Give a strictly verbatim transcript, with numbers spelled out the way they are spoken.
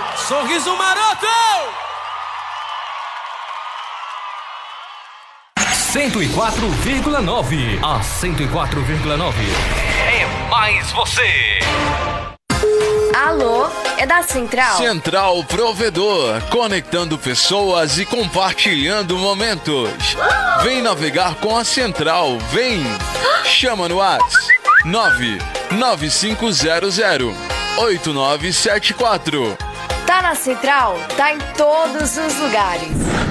Sorriso maroto! cento e quatro vírgula nove. A cento e quatro vírgula nove é mais você. Alô, é da Central? Central Provedor, conectando pessoas e compartilhando momentos. Vem navegar com a Central, vem! Chama no WhatsApp nove nove cinco zero zero oito nove sete quatro. Tá na Central? Tá em todos os lugares.